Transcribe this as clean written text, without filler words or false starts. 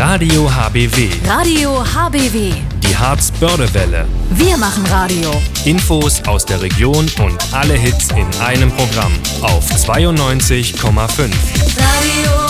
Radio HBW. Radio HBW. Die Harz-Börde-Welle. Wir machen Radio. Infos aus der Region und alle Hits in einem Programm auf 92,5. Radio